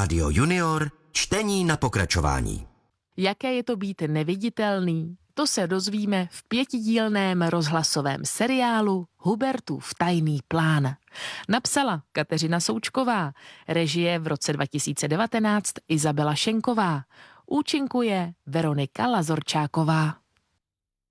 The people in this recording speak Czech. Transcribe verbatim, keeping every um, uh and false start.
Rádio Junior, čtení na pokračování. Jaké je to být neviditelný? To se dozvíme v pětidílném rozhlasovém seriálu Hubertův tajný plán. Napsala Kateřina Součková, režie v roce dva tisíce devatenáct Izabela Šenková, účinkuje Veronika Lazorčáková.